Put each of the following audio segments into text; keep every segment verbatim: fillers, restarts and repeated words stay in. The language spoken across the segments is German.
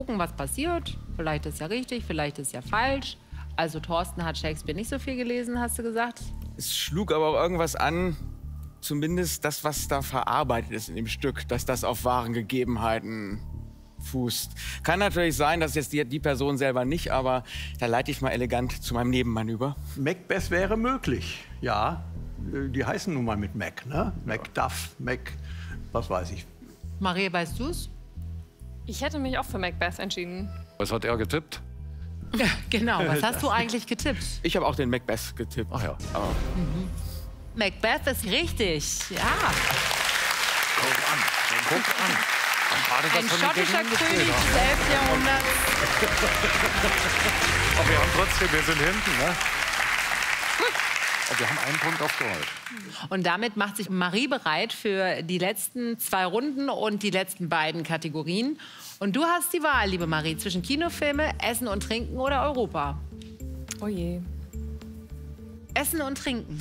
gucken, was passiert. Vielleicht ist ja richtig, vielleicht ist ja falsch. Also Thorsten hat Shakespeare nicht so viel gelesen, hast du gesagt? Es schlug aber auch irgendwas an, zumindest das, was da verarbeitet ist in dem Stück, dass das auf wahren Gegebenheiten fußt. Kann natürlich sein, dass jetzt die, die Person selber nicht, aber da leite ich mal elegant zu meinem Nebenmann über. Macbeth wäre möglich, ja. Die heißen nun mal mit Mac, ne? Macduff, Mac, was weiß ich. Marie, weißt du's? Ich hätte mich auch für Macbeth entschieden. Was hat er getippt? Ja, genau, was hast du eigentlich getippt? Ich habe auch den Macbeth getippt. Ach ja. Aber Mhm. Macbeth ist richtig, ja. Guck an, guck an. Schade, dass Ein wir mit schottischer denen gespielt König haben. des elften Jahrhunderts. Aber wir haben trotzdem, wir sind hinten, ne? Aber wir haben einen Punkt auf Gold. Und damit macht sich Marie bereit für die letzten zwei Runden und die letzten beiden Kategorien. Und du hast die Wahl, liebe Marie, zwischen Kinofilme, Essen und Trinken oder Europa. Oh je. Essen und Trinken.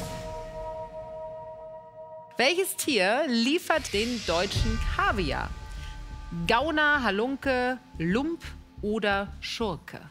Welches Tier liefert den deutschen Kaviar? Gauner, Halunke, Lump oder Schurke?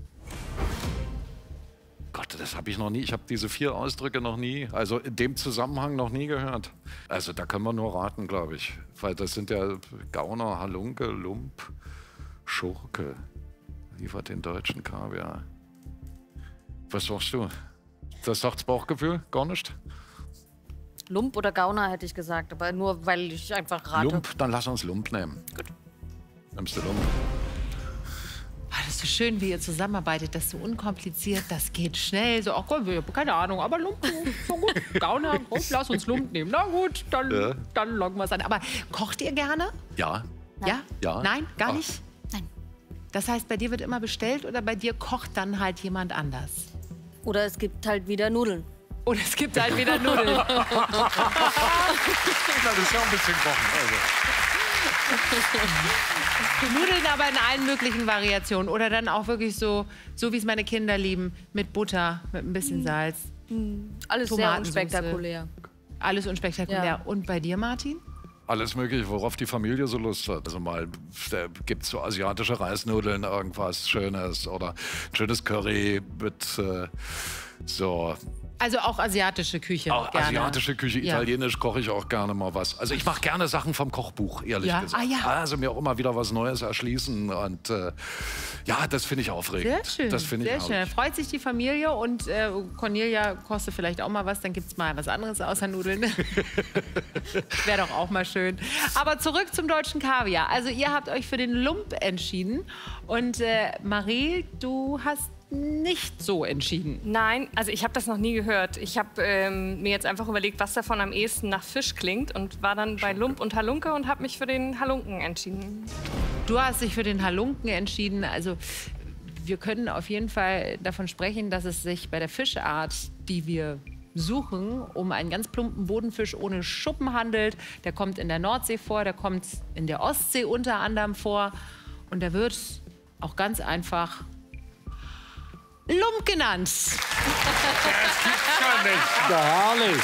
Gott, das habe ich noch nie. Ich habe diese vier Ausdrücke noch nie, also in dem Zusammenhang noch nie gehört. Also da können wir nur raten, glaube ich. Weil das sind ja Gauner, Halunke, Lump, Schurke. Liefert den deutschen Kaviar. Was sagst du? Das sagt's Bauchgefühl? Gar nicht? Lump oder Gauner hätte ich gesagt, aber nur, weil ich einfach rate. Lump, dann lass uns Lump nehmen. Gut. Nimmst du Lump? Ah, das ist so schön, wie ihr zusammenarbeitet. Das ist so unkompliziert, das geht schnell. So, ach Gott, keine Ahnung, aber Lump, so gut. Gauner, gut, lass uns Lump nehmen. Na gut, dann, Ja. dann loggen wir es an. Aber kocht ihr gerne? Ja. Ja? Ja. Nein, gar Ach. nicht? Nein. Das heißt, bei dir wird immer bestellt oder bei dir kocht dann halt jemand anders? Oder es gibt halt wieder Nudeln. Oder es gibt halt wieder Nudeln. Na, das ist ja ein bisschen kochen. Also. Nudeln aber in allen möglichen Variationen. Oder dann auch wirklich so, so wie es meine Kinder lieben, mit Butter, mit ein bisschen Salz. Alles sehr Tomatensauce. unspektakulär. Alles unspektakulär. Ja. Und bei dir, Martin? Alles Mögliche, worauf die Familie so Lust hat. Also mal gibt es so asiatische Reisnudeln, irgendwas Schönes oder ein schönes Curry mit äh, so. Also auch asiatische Küche. Auch gerne. asiatische Küche, Ja. italienisch koche ich auch gerne mal was. Also ich mache gerne Sachen vom Kochbuch, ehrlich Ja? gesagt. Ah, ja. Also mir auch immer wieder was Neues erschließen und äh, ja, das finde ich aufregend. Sehr schön. Das finde ich Sehr schön. Da herrlich. freut sich die Familie und äh, Cornelia kostet vielleicht auch mal was, dann gibt es mal was anderes außer Nudeln. Wäre doch auch mal schön. Aber zurück zum deutschen Kaviar. Also ihr habt euch für den Lump entschieden und äh, Marie, du hast nicht so entschieden. Nein, also ich habe das noch nie gehört. Ich habe ähm, mir jetzt einfach überlegt, was davon am ehesten nach Fisch klingt und war dann bei Lump und Halunke und habe mich für den Halunken entschieden. Du hast dich für den Halunken entschieden. Also wir können auf jeden Fall davon sprechen, dass es sich bei der Fischart, die wir suchen, um einen ganz plumpen Bodenfisch ohne Schuppen handelt. Der kommt in der Nordsee vor, der kommt in der Ostsee unter anderem vor. Und der wird auch ganz einfach Lump genannt. Das gibt's ja nicht. Ja, herrlich.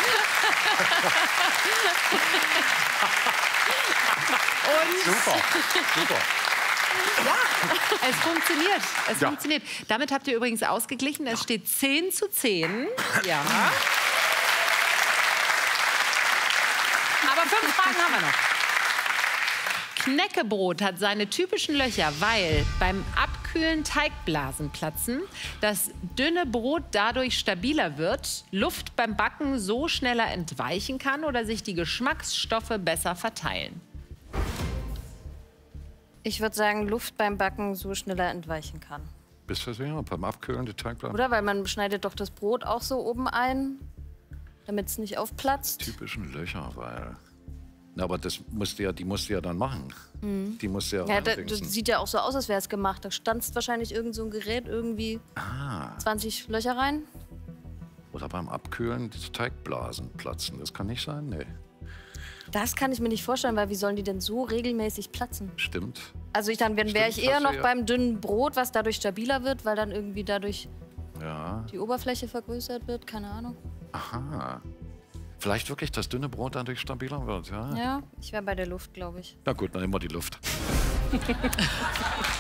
Und Super, super. ja, es funktioniert. Es Ja. funktioniert. Damit habt ihr übrigens ausgeglichen. Es steht zehn zu zehn. Ja. Aber fünf Fragen haben wir noch. Knäckebrot hat seine typischen Löcher, weil beim Abkühlen Teigblasen platzen, das dünne Brot dadurch stabiler wird, Luft beim Backen so schneller entweichen kann oder sich die Geschmacksstoffe besser verteilen. Ich würde sagen, Luft beim Backen so schneller entweichen kann. Bist du sicher? Beim Abkühlen die Teigplatte? Oder? Weil man schneidet doch das Brot auch so oben ein, damit es nicht aufplatzt. Typischen Löcher, weil. Na, aber das musste ja, die musst du ja dann machen. Die musst du ja, Ja, da, das reindingsen. sieht ja auch so aus, als wäre es gemacht. Da stanzt wahrscheinlich irgend so ein Gerät irgendwie Ah. zwanzig Löcher rein. Oder beim Abkühlen die Teigblasen platzen. Das kann nicht sein? Nee. Das kann ich mir nicht vorstellen, weil wie sollen die denn so regelmäßig platzen? Stimmt. Also ich dann wäre ich Stimmt, eher hast du noch ja. beim dünnen Brot, was dadurch stabiler wird, weil dann irgendwie dadurch Ja. die Oberfläche vergrößert wird. Keine Ahnung. Aha. Vielleicht wirklich das dünne Brot dadurch stabiler wird, ja? Ja, ich wäre bei der Luft, glaube ich. Na gut, dann nehmen wir die Luft.